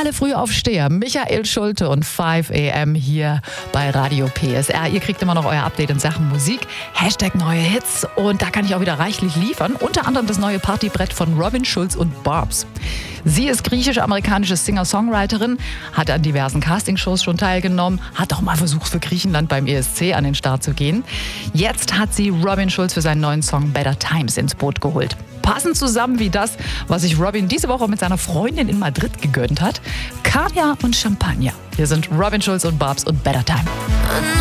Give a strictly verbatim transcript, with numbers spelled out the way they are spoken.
Alle Frühaufsteher, Michael Schulte und fünf a m hier bei Radio P S R. Ihr kriegt immer noch euer Update in Sachen Musik. Hashtag neue Hits. Und da kann ich auch wieder reichlich liefern. Unter anderem das neue Partybrett von Robin Schulz und Barbs. Sie ist griechisch-amerikanische Singer-Songwriterin, hat an diversen Castingshows schon teilgenommen, hat auch mal versucht, für Griechenland beim E S C an den Start zu gehen. Jetzt hat sie Robin Schulz für seinen neuen Song Better Times ins Boot geholt. Passend zusammen wie das, was sich Robin diese Woche mit seiner Freundin in Madrid gegönnt hat. Kaviar und Champagner. Hier sind Robin Schulz und Barbs und Better Time.